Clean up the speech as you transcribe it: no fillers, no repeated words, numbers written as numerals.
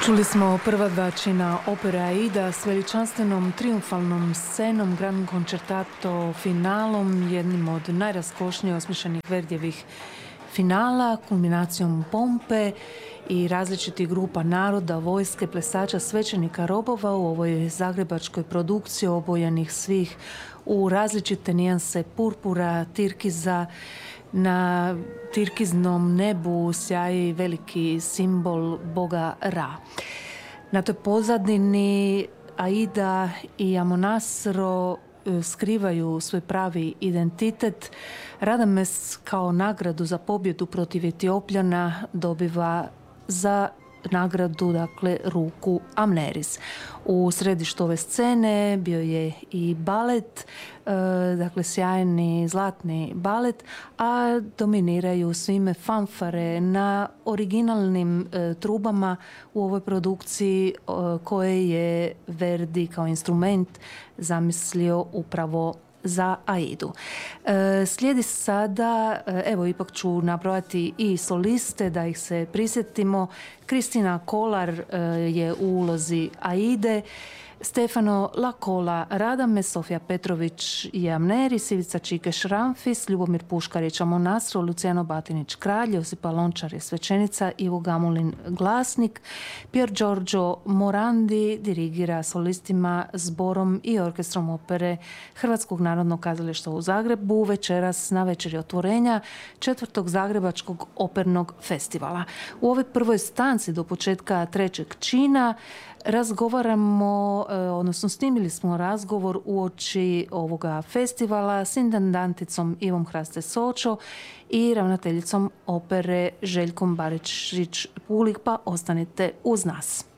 Čuli smo prva dva čina opere Aida s veličanstvenom triumfalnom scenom, Grand Concertato finalom, jednim od najraskošnije osmišljenih Verdijevih finala, kulminacijom pompe i različitih grupa naroda, vojske, plesača, svećenika, robova u ovoj zagrebačkoj produkciji obojenih svih u različite nijanse purpura, tirkiza. Na tirkiznom nebu sjaji veliki simbol boga Ra. Na toj pozadini Aida i Amonasro skrivaju svoj pravi identitet. Radames kao nagradu za pobjedu protiv Etiopljana dobiva za nagradu, dakle, ruku Amneris. U središtu ove scene bio je i balet, dakle sjajni zlatni balet, a dominiraju svime fanfare na originalnim trubama u ovoj produkciji koje je Verdi kao instrument zamislio upravo za Aidu. Slijedi sada, evo ipak ću nabrojati i soliste da ih se prisjetimo. Kristina Kolar je u ulozi Aide, Stefano Lakola Radame, Sofija Petrović je Amneris, Ivica Čikeš Ramfis, Ljubomir Puškarić Amonasro, Luciano Batinić Kralj, Josipa Lončar je svećenica, Ivo Gamulin glasnik, Pier Giorgio Morandi dirigira solistima, zborom i orkestrom opere Hrvatskog narodnog kazališta u Zagrebu večeras na večeri otvorenja 4. Zagrebačkog opernog festivala. U ovoj prvoj stanci do početka trećeg čina razgovaramo, odnosno snimili smo razgovor uoči ovoga festivala s intendanticom Ivom Hraste Sočo i ravnateljicom opere Željkom Baričić Pulik, pa ostanite uz nas.